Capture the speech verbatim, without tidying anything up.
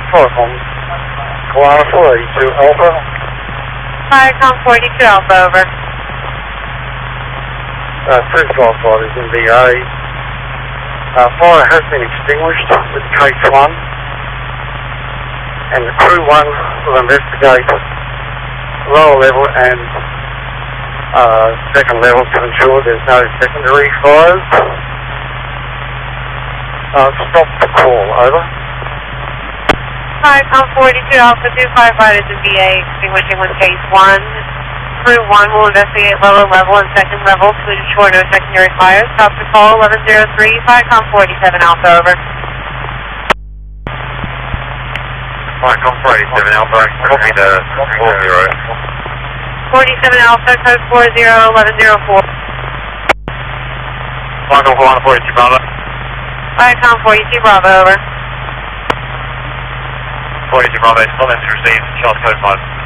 Falcon, Koala four eighty-two Alpha. Viacom forty-two Alpha, over. Uh, three firefighters in V A. Uh, fire has been extinguished with case one, and the crew one will investigate lower level and uh, second level to ensure there's no secondary fires. Uh, stop the call, over. Viacom forty-two Alpha, two firefighters in V A extinguishing with case one. Crew one will investigate lower level and second level to ensure no secondary fires. Stop the call, eleven oh three, Viacom forty-seven Alpha, over. Viacom forty-seven Alpha, copy the four zero. forty-seven Alpha, code four zero, eleven oh four. Viacom forty-two Bravo. Viacom forty-two Bravo, over. forty-two Bravo, still message received, Charles code five.